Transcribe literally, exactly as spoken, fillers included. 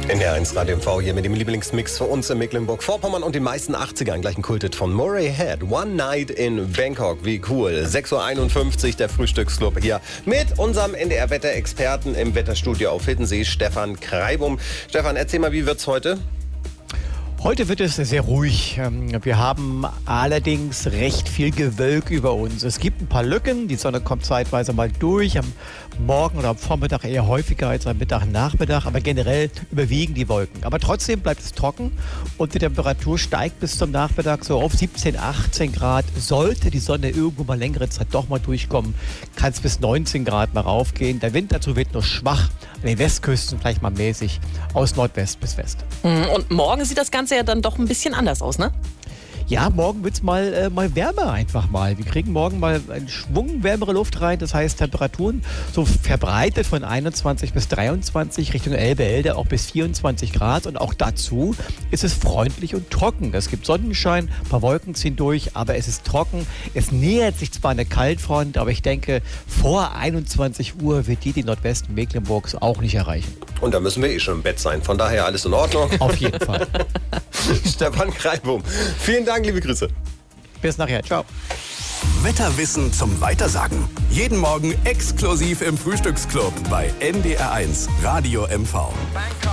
N D R eins Radio M V hier mit dem Lieblingsmix für uns in Mecklenburg-Vorpommern und den meisten achtzigern. Gleich ein Kultet von Murray Head. One Night in Bangkok. Wie cool. sechs Uhr einundfünfzig, der Frühstücksclub hier mit unserem N D R-Wetterexperten im Wetterstudio auf Hiddensee, Stefan Kreibum. Stefan, erzähl mal, wie wird's heute? Heute wird es sehr ruhig. Wir haben allerdings recht viel Gewölk über uns. Es gibt ein paar Lücken, die Sonne kommt zeitweise mal durch, am Morgen oder am Vormittag eher häufiger als am Mittag und Nachmittag, aber generell überwiegen die Wolken. Aber trotzdem bleibt es trocken und die Temperatur steigt bis zum Nachmittag so auf siebzehn, achtzehn Grad. Sollte die Sonne irgendwo mal längere Zeit doch mal durchkommen, kann es bis neunzehn Grad mal raufgehen. Der Wind dazu wird nur schwach, an den Westküsten vielleicht mal mäßig aus Nordwest bis West. Und morgen sieht das Ganze ja dann doch ein bisschen anders aus, ne? Ja, morgen wird es mal, äh, mal wärmer einfach mal. Wir kriegen morgen mal einen Schwung wärmere Luft rein. Das heißt, Temperaturen so verbreitet von einundzwanzig bis dreiundzwanzig, Richtung Elbe, Elde auch bis vierundzwanzig Grad. Und auch dazu ist es freundlich und trocken. Es gibt Sonnenschein, ein paar Wolken ziehen durch, aber es ist trocken. Es nähert sich zwar eine Kaltfront, aber ich denke, vor einundzwanzig Uhr wird die, die Nordwesten Mecklenburgs auch nicht erreichen. Und da müssen wir eh schon im Bett sein. Von daher alles in Ordnung. Auf jeden Fall. Stefan Kreibum, vielen Dank, liebe Grüße. Bis nachher. Ciao. Wetterwissen zum Weitersagen. Jeden Morgen exklusiv im Frühstücksclub bei N D R eins Radio M V.